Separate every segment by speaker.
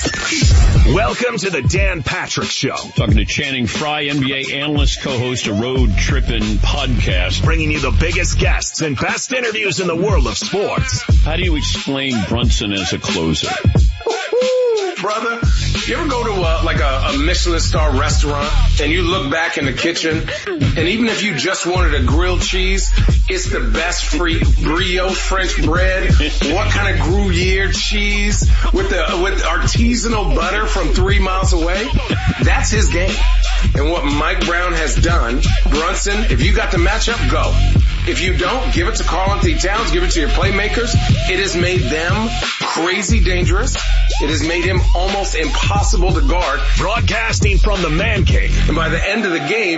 Speaker 1: Welcome to the Dan Patrick Show.
Speaker 2: Talking to Channing Frye, NBA analyst, co-host of Road Trippin' Podcast.
Speaker 1: Bringing you the biggest guests and best interviews in the world of sports.
Speaker 2: How do you explain Brunson as a closer?
Speaker 3: Brother, you ever go to a Michelin star restaurant and you look back in the kitchen and even if you just wanted a grilled cheese, it's the best free brioche French bread, what kind of Gruyere cheese with artisanal butter from 3 miles away? That's his game. And what Mike Brown has done, Brunson, if you got the matchup, go. If you don't, give it to Karl-Anthony Towns, give it to your playmakers. It has made them crazy dangerous. It has made him almost impossible to guard.
Speaker 1: Broadcasting from the man cave.
Speaker 3: And by the end of the game,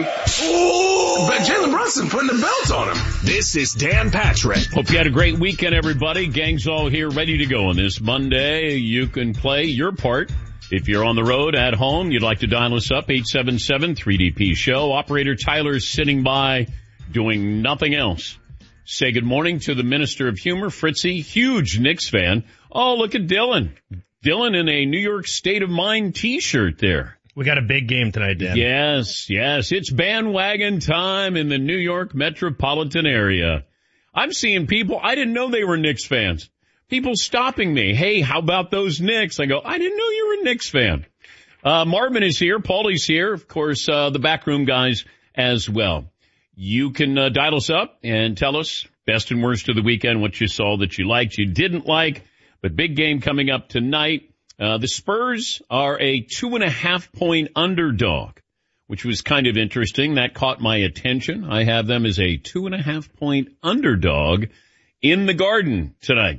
Speaker 3: Jalen Brunson putting the belt on him.
Speaker 1: This is Dan Patrick.
Speaker 2: Hope you had a great weekend, everybody. Gang's all here ready to go on this Monday. You can play your part. If you're on the road, at home, you'd like to dial us up, 877-3DP-SHOW. Operator Tyler's sitting by doing nothing else. Say good morning to the Minister of Humor, Fritzy, huge Knicks fan. Oh, look at Dylan. Dylan in a New York State of Mind t-shirt there.
Speaker 4: We got a big game tonight, Dan.
Speaker 2: Yes. It's bandwagon time in the New York metropolitan area. I'm seeing people, I didn't know they were Knicks fans. People stopping me. Hey, how about those Knicks? I go, I didn't know you were a Knicks fan. Marvin is here. Paulie's here. Of course, the backroom guys as well. You can dial us up and tell us best and worst of the weekend, what you saw that you liked, you didn't like. But big game coming up tonight. The Spurs are a 2.5-point underdog, which was kind of interesting. That caught my attention. I have them as a 2.5-point underdog in the Garden tonight.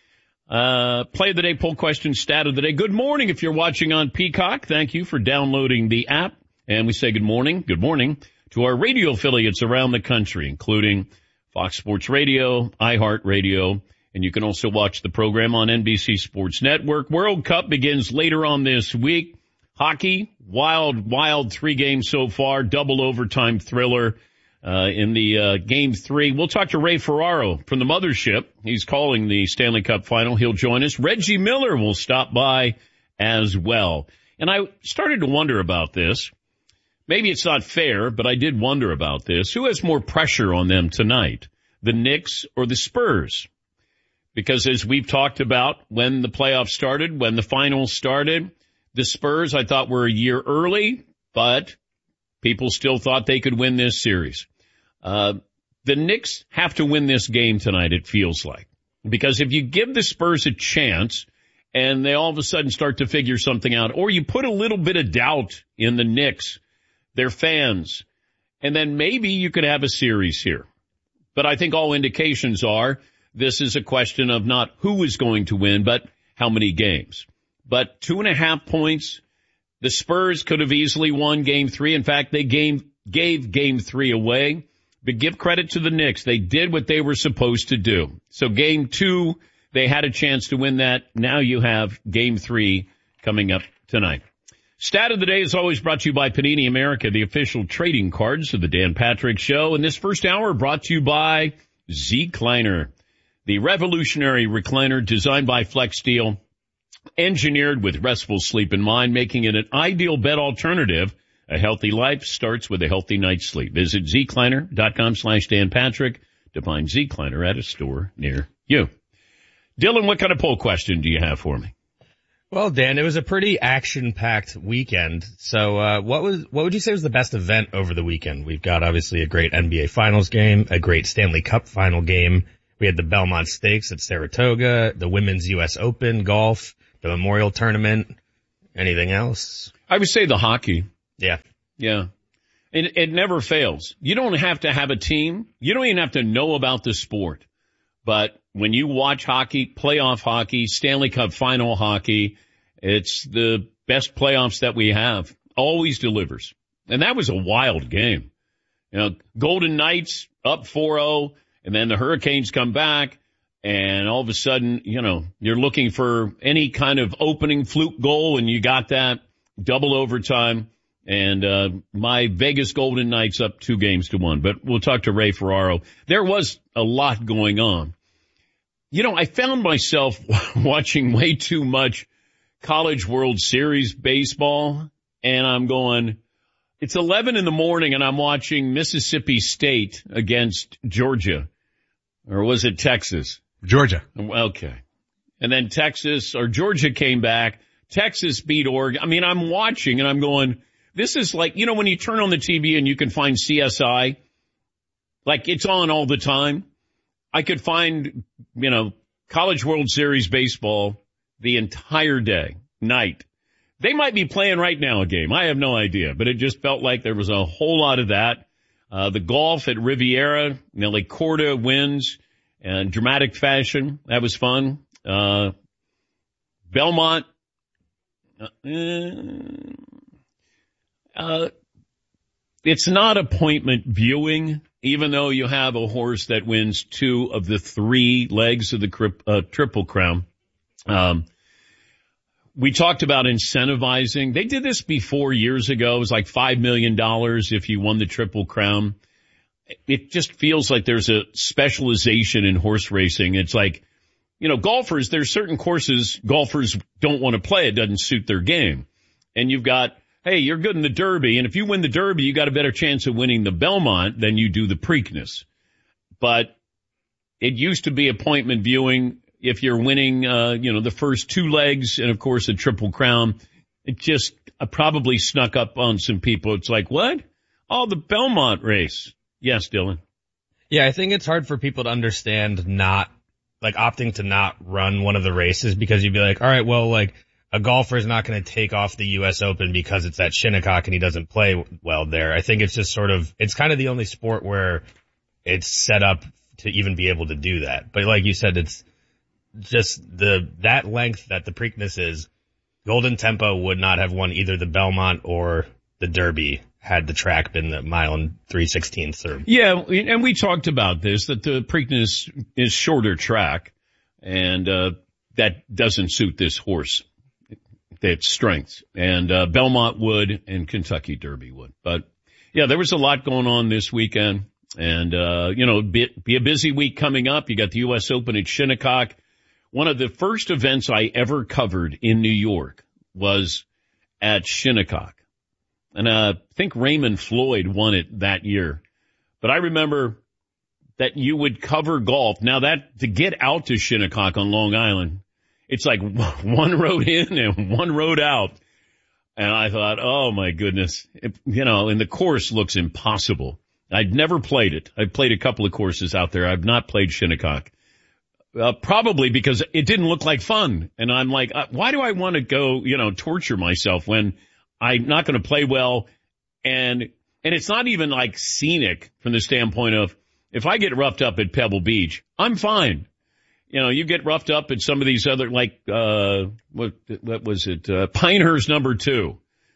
Speaker 2: Play of the day, poll question, stat of the day. Good morning if you're watching on Peacock. Thank you for downloading the app. And we say good morning to our radio affiliates around the country, including Fox Sports Radio, iHeartRadio, and you can also watch the program on NBC Sports Network. World Cup begins later on this week. Hockey, wild 3 games so far, double overtime thriller. In the game 3. We'll talk to Ray Ferraro from the mothership. He's calling the Stanley Cup final. He'll join us. Reggie Miller will stop by as well. And I started to wonder about this. Maybe it's not fair, but I did wonder about this. Who has more pressure on them tonight, the Knicks or the Spurs? Because as we've talked about when the playoffs started, when the finals started, the Spurs I thought were a year early, but people still thought they could win this series. The Knicks have to win this game tonight, it feels like. Because if you give the Spurs a chance and they all of a sudden start to figure something out, or you put a little bit of doubt in the Knicks, their fans, and then maybe you could have a series here. But I think all indications are this is a question of not who is going to win, but how many games. But 2.5 points. The Spurs could have easily won Game 3. In fact, they gave Game 3 away. But give credit to the Knicks. They did what they were supposed to do. So Game 2, they had a chance to win that. Now you have Game 3 coming up tonight. Stat of the day is always brought to you by Panini America, the official trading cards of the Dan Patrick Show. And this first hour brought to you by Zecliner, the revolutionary recliner designed by Flex Steel, engineered with restful sleep in mind, making it an ideal bed alternative. A healthy life starts with a healthy night's sleep. Visit Zecliner.com/Dan Patrick to find Zecliner at a store near you. Dylan, what kind of poll question do you have for me?
Speaker 4: Well, Dan, it was a pretty action-packed weekend. So, what would you say was the best event over the weekend? We've got obviously a great NBA Finals game, a great Stanley Cup final game. We had the Belmont Stakes at Saratoga, the Women's U.S. Open, golf, the Memorial Tournament. Anything else?
Speaker 2: I would say the hockey.
Speaker 4: Yeah.
Speaker 2: It never fails. You don't have to have a team. You don't even have to know about the sport. But when you watch hockey, playoff hockey, Stanley Cup final hockey, it's the best playoffs that we have. Always delivers. And that was a wild game. You know, Golden Knights up 4-0, and then the Hurricanes come back, and all of a sudden, you know, you're looking for any kind of opening fluke goal, and you got that. Double overtime. And my Vegas Golden Knights up 2-1. But we'll talk to Ray Ferraro. There was a lot going on. You know, I found myself watching way too much College World Series baseball, and I'm going, it's 11 in the morning and I'm watching Mississippi State against Georgia. Or was it Texas?
Speaker 5: Georgia.
Speaker 2: Okay. And then Georgia came back. Texas beat Oregon. I mean, I'm watching and I'm going, this is like, when you turn on the TV and you can find CSI, like it's on all the time. I could find, College World Series baseball the entire night. They might be playing right now a game. I have no idea, but it just felt like there was a whole lot of that. The golf at Riviera, Nelly Korda wins in dramatic fashion. That was fun. Belmont, it's not appointment viewing, even though you have a horse that wins 2 of the 3 legs of the Triple Crown. We talked about incentivizing. They did this before years ago. It was like $5 million if you won the Triple Crown. It just feels like there's a specialization in horse racing. It's like, golfers, there's certain courses golfers don't want to play. It doesn't suit their game. And you've got, hey, you're good in the Derby. And if you win the Derby, you got a better chance of winning the Belmont than you do the Preakness. But it used to be appointment viewing. If you're winning, the first 2 legs and, of course, a Triple Crown, it just probably snuck up on some people. It's like, what? Oh, the Belmont race. Yes, Dylan.
Speaker 4: Yeah, I think it's hard for people to understand opting to not run one of the races because you'd be like, all right, well, like a golfer is not going to take off the U.S. Open because it's at Shinnecock and he doesn't play well there. I think it's just it's kind of the only sport where it's set up to even be able to do that. But like you said, it's just that length that the Preakness is. Golden Tempo would not have won either the Belmont or the Derby had the track been the mile and 3/16.
Speaker 2: Yeah, and we talked about this, that the Preakness is shorter track, and that doesn't suit this horse, its strengths. And Belmont would, and Kentucky Derby would. But, yeah, there was a lot going on this weekend. And, be a busy week coming up. You got the U.S. Open at Shinnecock. One of the first events I ever covered in New York was at Shinnecock. And I think Raymond Floyd won it that year. But I remember that you would cover golf. Now to get out to Shinnecock on Long Island, it's like one road in and one road out. And I thought, oh my goodness, and the course looks impossible. I'd never played it. I played a couple of courses out there. I've not played Shinnecock. Probably because it didn't look like fun. And I'm like, why do I want to go, torture myself when I'm not going to play well? And it's not even like scenic from the standpoint of if I get roughed up at Pebble Beach, I'm fine. You get roughed up at some of these other, like, what was it? Pinehurst number 2.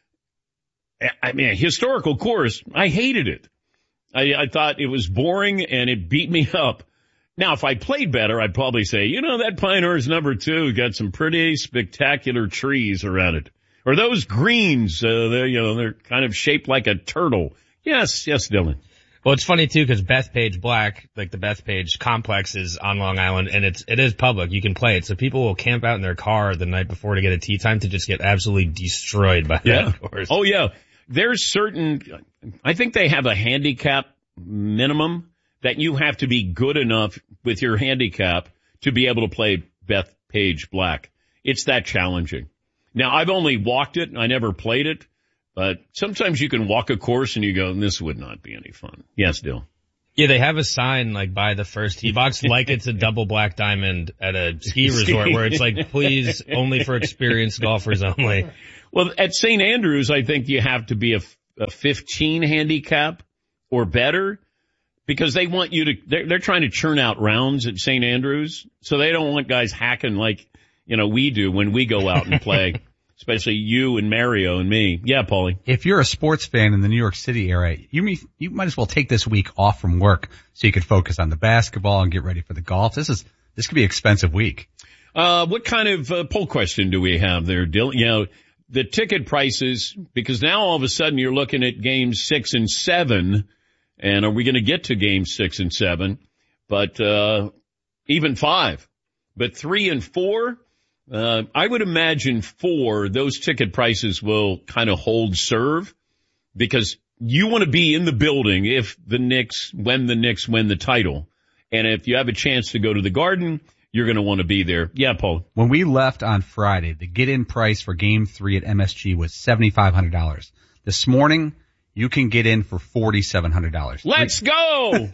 Speaker 2: I mean, a historical course. I hated it. I thought it was boring and it beat me up. Now, if I played better, I'd probably say, that Pinehurst number 2 got some pretty spectacular trees around it. Or those greens, they're kind of shaped like a turtle. Yes, Dylan.
Speaker 4: Well, it's funny too, because Bethpage Black, like the Bethpage complex is on Long Island and it is public. You can play it. So people will camp out in their car the night before to get a tee time to just get absolutely destroyed by that course.
Speaker 2: Oh yeah. There's I think they have a handicap minimum that you have to be good enough with your handicap to be able to play Bethpage Black. It's that challenging. Now, I've only walked it. I never played it. But sometimes you can walk a course and you go, this would not be any fun. Yes, Dill.
Speaker 4: Yeah, they have a sign like by the first tee box like it's a double black diamond at a ski resort where it's like, please, only for experienced golfers only.
Speaker 2: Well, at St. Andrews, I think you have to be a 15 handicap or better because they want you to, they're trying to churn out rounds at St. Andrews. So they don't want guys hacking like, we do when we go out and play. Especially you and Mario and me. Yeah, Paulie.
Speaker 5: If you're a sports fan in the New York City area, you might as well take this week off from work so you could focus on the basketball and get ready for the golf. This could be an expensive week.
Speaker 2: What kind of poll question do we have there, Dylan? The ticket prices, because now all of a sudden you're looking at games 6 and 7, and are we going to get to games 6 and 7? But even 5. But 3 and 4, I would imagine 4, those ticket prices will kind of hold serve because you want to be in the building when the Knicks win the title. And if you have a chance to go to the Garden, you're going to want to be there. Yeah, Paul.
Speaker 5: When we left on Friday, the get-in price for Game 3 at MSG was $7,500. This morning, you can get in for $4,700.
Speaker 2: Let's go!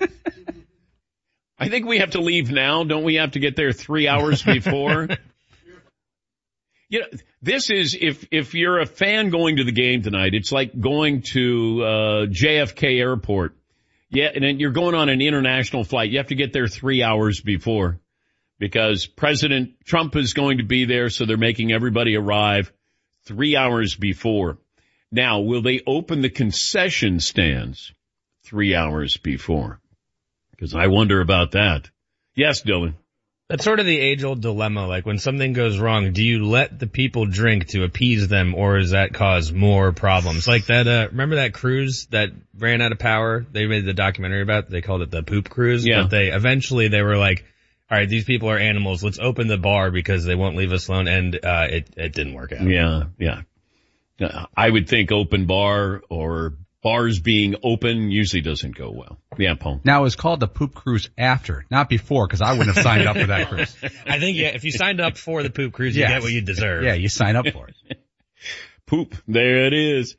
Speaker 2: I think we have to leave now. Don't we have to get there 3 hours before? You know, this is, if you're a fan going to the game tonight, it's like going to JFK Airport. Yeah, and then you're going on an international flight. You have to get there 3 hours before because President Trump is going to be there, so they're making everybody arrive 3 hours before. Now, will they open the concession stands 3 hours before? Because I wonder about that. Yes, Dylan.
Speaker 4: That's sort of the age-old dilemma. Like, when something goes wrong, do you let the people drink to appease them, or does that cause more problems? Like that, remember that cruise that ran out of power? They made the documentary about it. They called it the poop cruise.
Speaker 2: Yeah.
Speaker 4: But they were like, all right, these people are animals. Let's open the bar because they won't leave us alone. And, it didn't work out.
Speaker 2: Yeah. I would think open bar or bars being open usually doesn't go well. Yeah, Paul.
Speaker 5: Now, it was called the Poop Cruise after, not before, because I wouldn't have signed up for that cruise.
Speaker 4: I think, if you signed up for the poop cruise, you get what you deserve.
Speaker 5: Yeah, you sign up for it.
Speaker 2: Poop. There it is.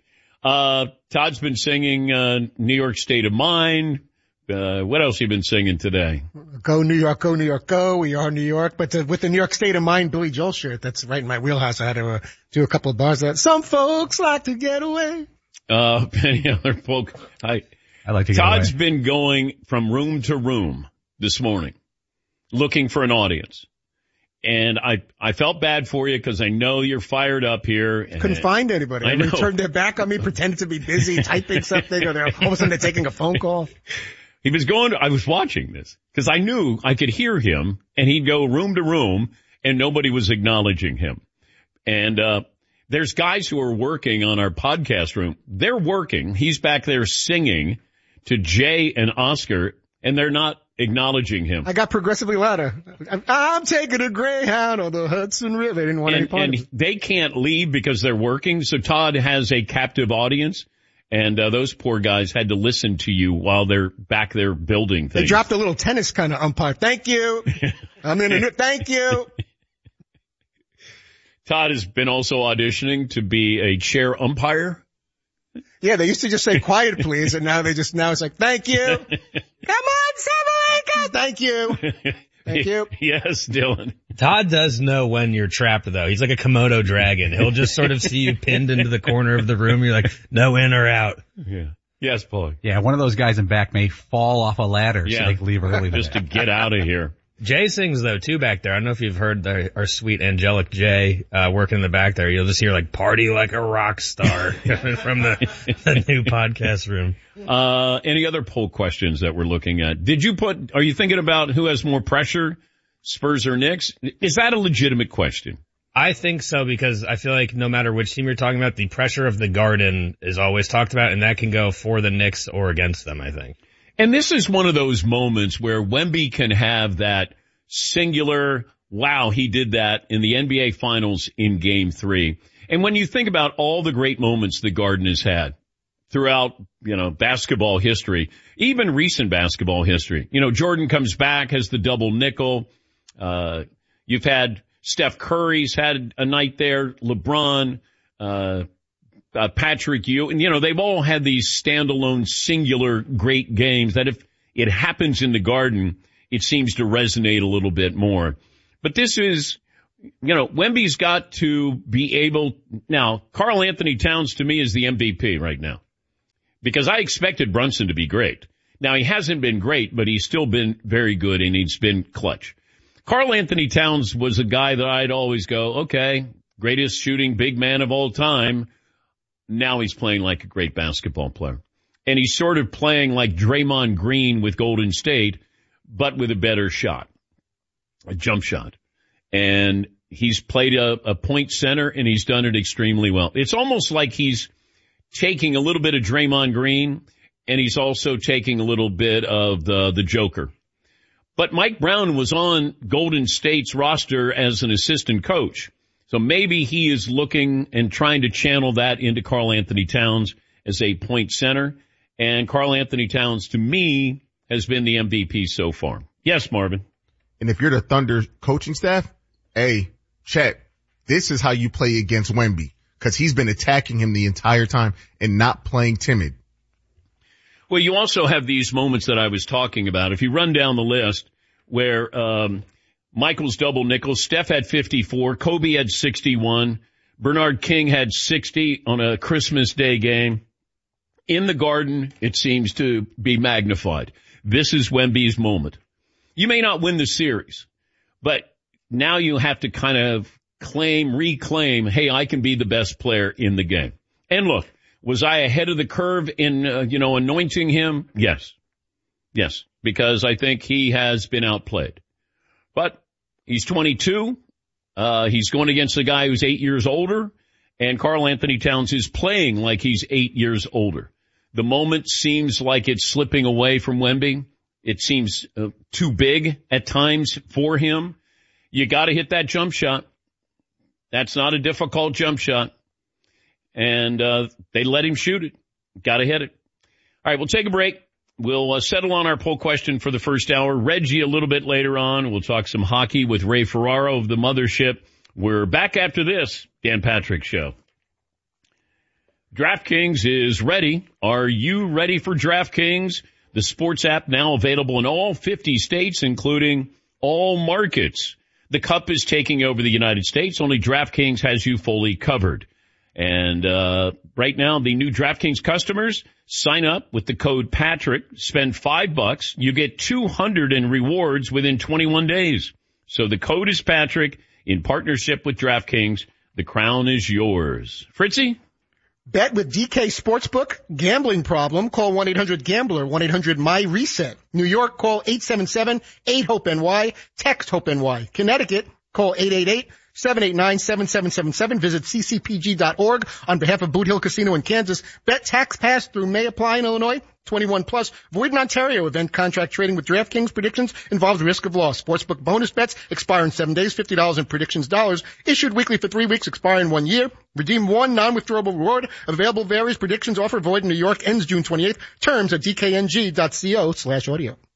Speaker 2: Todd's been singing New York State of Mind. What else have you been singing today?
Speaker 6: Go New York, go New York, go. We are New York. But with the New York State of Mind Billy Joel shirt, that's right in my wheelhouse. I had to do a couple of bars that some folks like to get away.
Speaker 2: Any other folk?
Speaker 5: I like to get
Speaker 2: Todd's
Speaker 5: away.
Speaker 2: been going from room to room this morning looking for an audience. And I felt bad for you because I know you're fired up here.
Speaker 6: Couldn't find anybody.
Speaker 2: I know.
Speaker 6: They turned their back on me, pretended to be busy typing something, or all of a sudden they're taking a phone call.
Speaker 2: He was I was watching this because I knew I could hear him and he'd go room to room and nobody was acknowledging him. And, there's guys who are working on our podcast room. They're working. He's back there singing to Jay and Oscar and they're not acknowledging him.
Speaker 6: I got progressively louder. I'm taking a Greyhound on the Hudson River. They didn't want any part of it.
Speaker 2: They can't leave because they're working. So Todd has a captive audience. And those poor guys had to listen to you while they're back there building things.
Speaker 6: They dropped a little tennis kind of umpire. Thank you. I'm in a thank you.
Speaker 2: Todd has been also auditioning to be a chair umpire.
Speaker 6: Yeah, they used to just say quiet please, and now it's like, thank you. Come on, Sabalenka. Thank you. Thank you.
Speaker 2: Yes, Dylan.
Speaker 4: Todd does know when you're trapped, though. He's like a Komodo dragon. He'll just sort of see you pinned into the corner of the room. You're like, no in or out.
Speaker 2: Yeah. Yes, Paul.
Speaker 5: Yeah, one of those guys in back may fall off a ladder so they can leave early.
Speaker 2: Just to get out of here.
Speaker 4: Jay sings, though, too, back there. I don't know if you've heard our sweet angelic Jay working in the back there. You'll just hear, like, party like a rock star from the new podcast room.
Speaker 2: Any other poll questions that we're looking at? Are you thinking about who has more pressure, Spurs or Knicks? Is that a legitimate question?
Speaker 4: I think so, because I feel like no matter which team you're talking about, the pressure of the Garden is always talked about, and that can go for the Knicks or against them, I think.
Speaker 2: And this is one of those moments where Wemby can have that singular, wow, he did that in the NBA Finals in Game 3. And when you think about all the great moments the Garden has had throughout, basketball history, even recent basketball history, Jordan comes back, has the double nickel. You've had Steph Curry's had a night there, LeBron, Patrick Ewing, they've all had these standalone singular great games that if it happens in the Garden, it seems to resonate a little bit more. But this is, Wemby's got to be able, now, Karl Anthony Towns to me is the MVP right now because I expected Brunson to be great. Now he hasn't been great, but he's still been very good and he's been clutch. Karl Anthony Towns was a guy that I'd always go, okay, greatest shooting big man of all time. Now he's playing like a great basketball player. And he's sort of playing like Draymond Green with Golden State, but with a better shot, a jump shot. And he's played a point center and he's done it extremely well. It's almost like he's taking a little bit of Draymond Green and he's also taking a little bit of the Joker. But Mike Brown was on Golden State's roster as an assistant coach. So maybe he is looking and trying to channel that into Karl Anthony Towns as a point center. And Karl Anthony Towns, to me, has been the MVP so far. Yes, Marvin.
Speaker 7: And if you're the Thunder coaching staff, hey, check. This is how you play against Wemby, because he's been attacking him the entire time and not playing timid.
Speaker 2: Well, you also have these moments that I was talking about. If you run down the list where Michael's double nickels, Steph had 54, Kobe had 61, Bernard King had 60 on a Christmas Day game. In the Garden, it seems to be magnified. This is Wemby's moment. You may not win the series, but now you have to kind of reclaim, hey, I can be the best player in the game. And look, was I ahead of the curve in, anointing him? Yes. Yes, because I think he has been outplayed. But he's 22. He's going against a guy who's 8 years older, and Karl Anthony Towns is playing like he's 8 years older. The moment seems like it's slipping away from Wemby. It seems too big at times for him. You got to hit that jump shot. That's not a difficult jump shot. And they let him shoot it. Got to hit it. All right, we'll take a break. We'll settle on our poll question for the first hour. Reggie a little bit later on. We'll talk some hockey with Ray Ferraro of the Mothership. We're back after this Dan Patrick Show. DraftKings is ready. Are you ready for DraftKings? The sports app now available in all 50 states, including all markets. The Cup is taking over the United States. Only DraftKings has you fully covered. And right now, the new DraftKings customers sign up with the code Patrick, spend $5, you get $200 in rewards within 21 days. So the code is Patrick in partnership with DraftKings. The crown is yours. Fritzy?
Speaker 6: Bet with DK Sportsbook. Gambling problem? Call 1-800-GAMBLER, 1-800-MY-RESET. New York, call 877-8-HOPE-NY. Text HOPE-NY. Connecticut, call 888-789-7777. Visit ccpg.org on behalf of Boot Hill Casino in Kansas. Bet tax pass through may apply in Illinois. 21 plus. Void in Ontario. Event contract trading with DraftKings. Predictions involves risk of loss. Sportsbook bonus bets expire in 7 days. $50 in predictions dollars. Issued weekly for 3 weeks. Expire in 1 year. Redeem one non-withdrawable reward. Available varies. Predictions offer void in New York. Ends June 28th. Terms at dkng.co/audio.